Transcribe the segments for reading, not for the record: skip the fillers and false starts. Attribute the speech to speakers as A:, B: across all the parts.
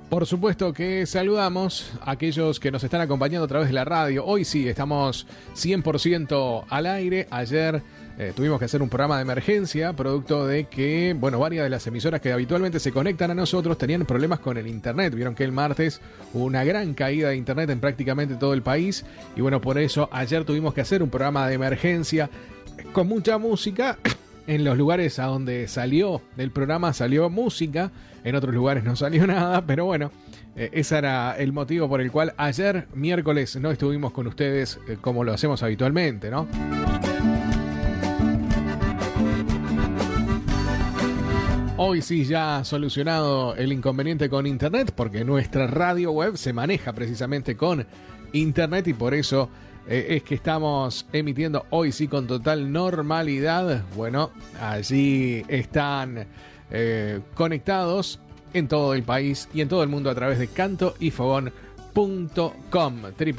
A: Por supuesto que saludamos a aquellos que nos están acompañando a través de la radio. Hoy sí, estamos 100% al aire. Ayer tuvimos que hacer un programa de emergencia, producto de que, varias de las emisoras que habitualmente se conectan a nosotros tenían problemas con el internet. Vieron que el martes hubo una gran caída de internet en prácticamente todo el país. Y por eso ayer tuvimos que hacer un programa de emergencia con mucha música. En los lugares a donde salió el programa salió música, en otros lugares no salió nada, pero ese era el motivo por el cual ayer, miércoles, no estuvimos con ustedes como lo hacemos habitualmente, ¿no? Hoy sí ya solucionado el inconveniente con internet, porque nuestra radio web se maneja precisamente con internet y por eso es que estamos emitiendo hoy sí con total normalidad. Allí están conectados en todo el país y en todo el mundo a través de cantoyfogón.com,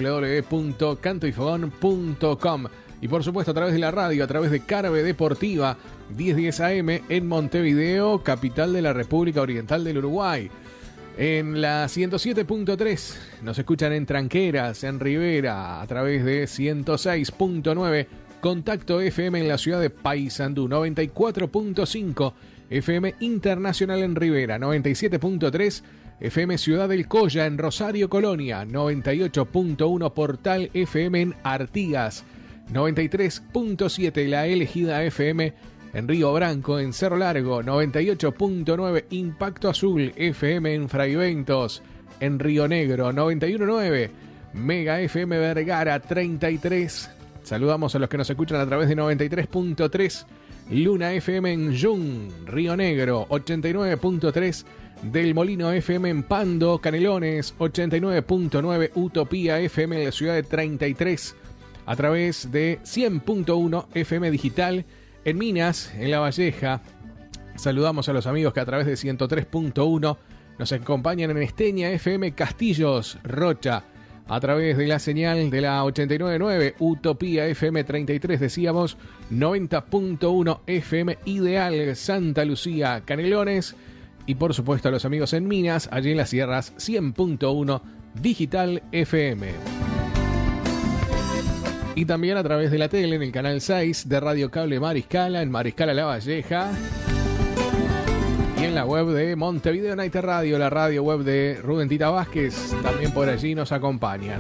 A: www.cantoyfogón.com. Y por supuesto a través de la radio, a través de Carve Deportiva 1010 AM en Montevideo, capital de la República Oriental del Uruguay. En la 107.3 nos escuchan en Tranqueras, en Rivera, a través de 106.9 Contacto FM en la ciudad de Paysandú, 94.5 FM Internacional en Rivera, 97.3 FM Ciudad del Colla en Rosario, Colonia, 98.1 Portal FM en Artigas, 93.7 La Elegida FM en Río Branco, en Cerro Largo, 98.9 Impacto Azul FM en Fraiventos, en Río Negro, 91.9 Mega FM Vergara 33. Saludamos a los que nos escuchan a través de 93.3 Luna FM en Jung, Río Negro, 89.3 Del Molino FM en Pando, Canelones, 89.9 Utopía FM en la ciudad de 33, a través de 100.1 FM Digital en Minas, en La Valleja. Saludamos a los amigos que a través de 103.1 nos acompañan en Esteña FM Castillos, Rocha, a través de la señal de la 89.9 Utopía FM 33, decíamos, 90.1 FM Ideal Santa Lucía, Canelones, y por supuesto a los amigos en Minas, allí en las sierras, 100.1 Digital FM. Y también a través de la tele en el canal 6 de Radio Cable Mariscala, en Mariscala La Valleja. Y en la web de Montevideo Night Radio, la radio web de Rubén Tita Vázquez, también por allí nos acompañan.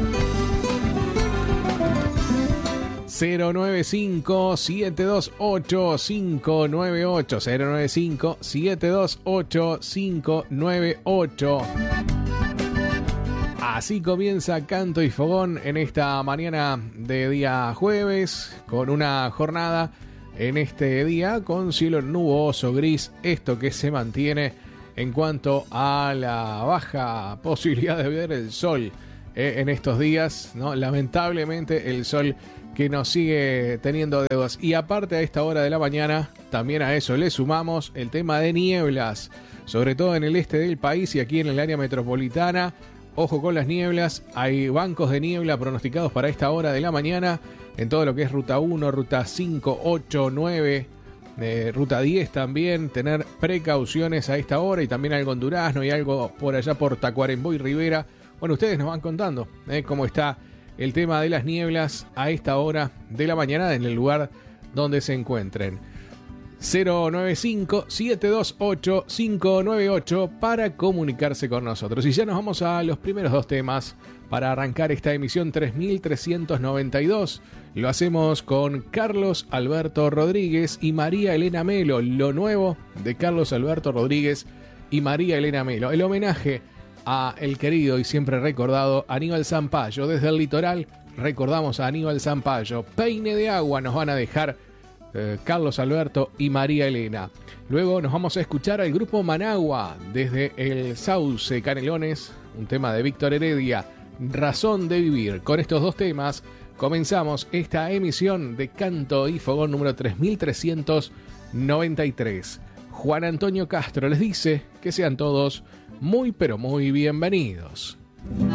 A: 095-728-598, 095-728-598. Así comienza Canto y Fogón en esta mañana de día jueves, con una jornada en este día con cielo nuboso, gris, esto que se mantiene en cuanto a la baja posibilidad de ver el sol en estos días, ¿no? Lamentablemente el sol que nos sigue teniendo dedos. Y aparte a esta hora de la mañana, también a eso le sumamos el tema de nieblas, sobre todo en el este del país y aquí en el área metropolitana. Ojo con las nieblas, hay bancos de niebla pronosticados para esta hora de la mañana en todo lo que es Ruta 1, Ruta 5, 8, 9, Ruta 10 también. Tener precauciones a esta hora y también algo en Durazno y algo por allá por Tacuarembó y Rivera. Ustedes nos van contando cómo está el tema de las nieblas a esta hora de la mañana en el lugar donde se encuentren. 095-728-598 para comunicarse con nosotros. Y ya nos vamos a los primeros dos temas para arrancar esta emisión 3392. Lo hacemos con Carlos Alberto Rodríguez y María Elena Melo. Lo nuevo de Carlos Alberto Rodríguez y María Elena Melo. El homenaje a el querido y siempre recordado Aníbal Zampayo. Desde el litoral recordamos a Aníbal Zampayo. Peine de agua nos van a dejar Carlos Alberto y María Elena. Luego nos vamos a escuchar al grupo Managua desde el Sauce, Canelones, un tema de Víctor Heredia, Razón de Vivir. Con estos dos temas comenzamos esta emisión de Canto y Fogón número 3393. Juan Antonio Castro les dice que sean todos muy pero muy bienvenidos.